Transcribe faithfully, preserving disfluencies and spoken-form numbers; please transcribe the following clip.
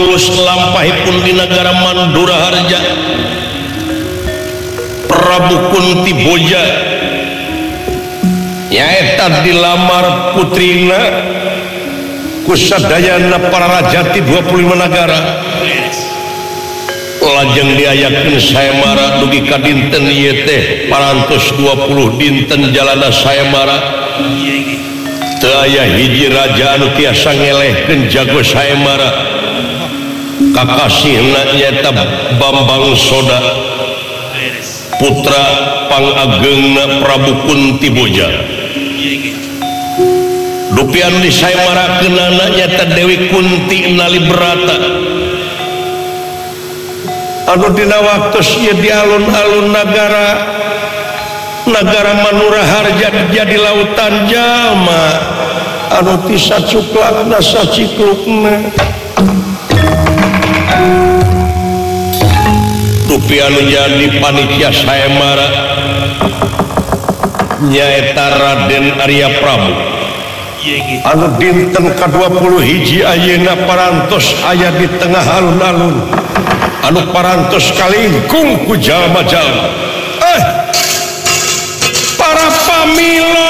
lampahipun di negara Mandura Harja Prabu Kunti Boja nyaeta dilamar putrina kusadayana para rajati dua puluh lima negara lajeng diayakeun sayembara dugi ka dinten ieu teh parantos dua puluh dinten jalana sayembara teu aya hiji raja anu tiasa ngelehkeun jago sayembara kakasihna nyaeta Bambang Soda putra pangageungna Prabu Kunti Boja dupi anu disayembarakeunana nyaeta Dewi Kunti Nalibrata anu dina waktos ieu di alun-alun nagara nagara Manura Harja jadi lautan jalma anu ti sacuklakna saciklukna dupi anu jadi panitia sayembara nyaeta Raden Arya Prabu anu dinten ka dua puluh hiji ayeuna parantos aya di tengah alun-alun anu parantos kalingkung ku jalma-jalma eh para pamilo